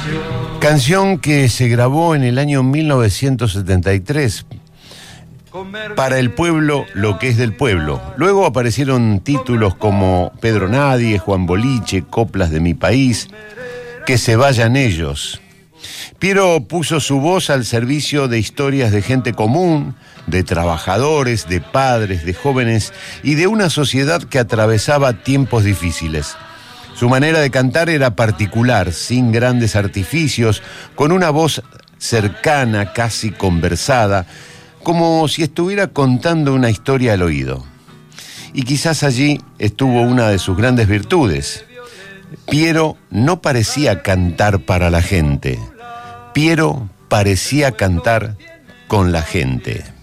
Canción que se grabó en el año 1973 para el pueblo, lo que es del pueblo. Luego aparecieron títulos como Pedro Nadie, Juan Boliche, Coplas de mi país, Que se vayan ellos. Piero puso su voz al servicio de historias de gente común, de trabajadores, de padres, de jóvenes y de una sociedad que atravesaba tiempos difíciles. Su manera de cantar era particular, sin grandes artificios, con una voz cercana, casi conversada, como si estuviera contando una historia al oído. Y quizás allí estuvo una de sus grandes virtudes. Piero no parecía cantar para la gente. Piero parecía cantar con la gente.